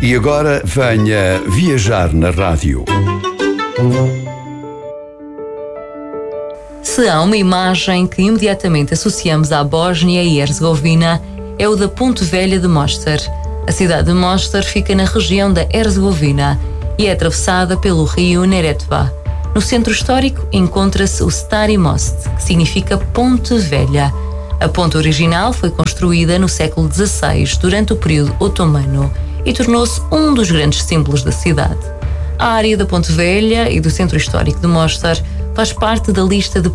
E agora venha viajar na rádio. Se há uma imagem que imediatamente associamos à Bósnia e Herzegovina, é o da Ponte Velha de Mostar. A cidade de Mostar fica na região da Herzegovina e é atravessada pelo rio Neretva. No centro histórico encontra-se o Stari Most, que significa Ponte Velha. A ponte original foi construída no século XVI, durante o período otomano, e tornou-se um dos grandes símbolos da cidade. A área da Ponte Velha e do centro histórico de Mostar faz parte da lista de